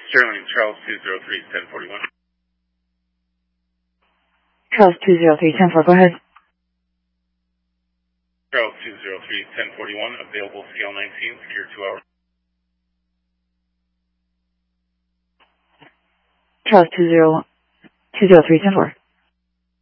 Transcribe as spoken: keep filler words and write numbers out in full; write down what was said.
Sterling, Charles two zero three, ten forty-one. Charles two zero three, ten four, go ahead. Charles two zero three, ten forty-one, available scale nineteen, secure two hours. Charles two zero two zero three, ten four.